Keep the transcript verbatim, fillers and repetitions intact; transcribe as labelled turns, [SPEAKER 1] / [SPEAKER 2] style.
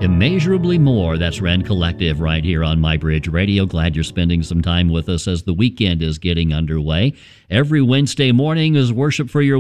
[SPEAKER 1] Immeasurably More. That's Rend Collective right here on My Bridge Radio. Glad you're spending some time with us as the weekend is getting underway. Every Wednesday morning is Worship for Your